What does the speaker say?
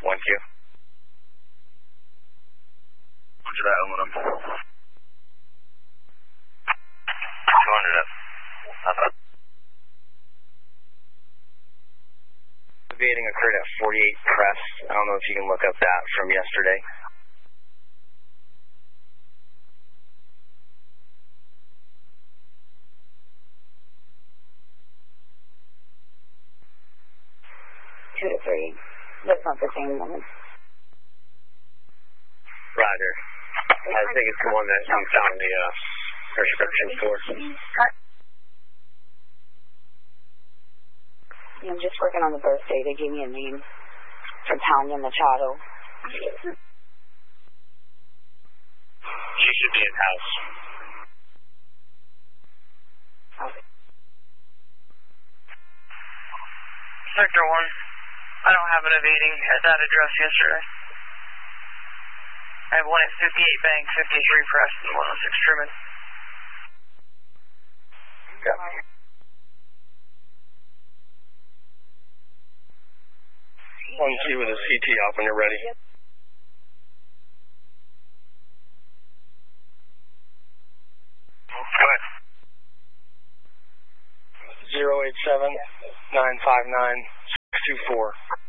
1Q. Roger that, aluminum. 200 up. Aviating occurred at 48 Crest. I don't know if you can look up that from yesterday. Two to three. That's not the same one. Roger. I think it's the one that you found the prescription for. I'm just working on the birthday. They gave me a name for Tanya Machado. She should be in house. Okay. Sector 1. I don't have an evading at that address yesterday. I have one at 58 Bank, 53 Preston, 106 Truman. Okay. 1Q with a CT off when you're ready. Yep. Go ahead. 087-959-624.